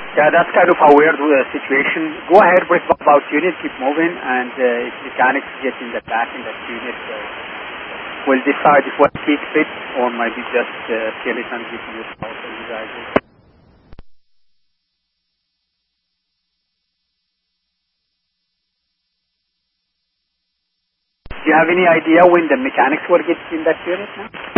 Yeah, that's kind of a weird situation. Go ahead with about unit, keep moving, and if mechanics get in the back in that unit, we'll decide if we'll keep it or maybe just kill it and give you a call for you guys. Do you have any idea when the mechanics will get in that unit now?